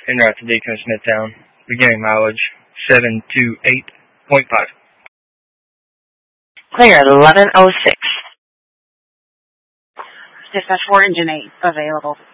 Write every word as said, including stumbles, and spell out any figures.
en route to Deacon Smithtown. Beginning mileage seven two eight point five. Clear at eleven oh six. Dispatch four, engine eight, available.